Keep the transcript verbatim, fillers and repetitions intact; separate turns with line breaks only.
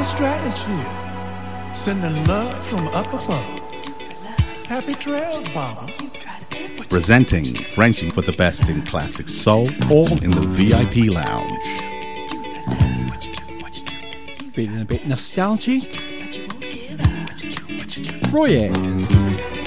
stratosphere, sending love from up above. Happy trails, Baba.
Presenting Frenchie for the best in classic soul, all in the V I P lounge.
Feeling a bit nostalgic? Roy Ayers.